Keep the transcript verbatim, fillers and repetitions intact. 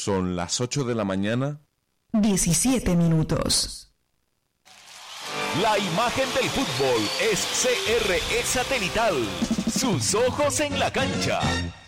Son las ocho de la mañana. diecisiete minutos. La imagen del fútbol es C R E Satelital. Sus ojos en la cancha.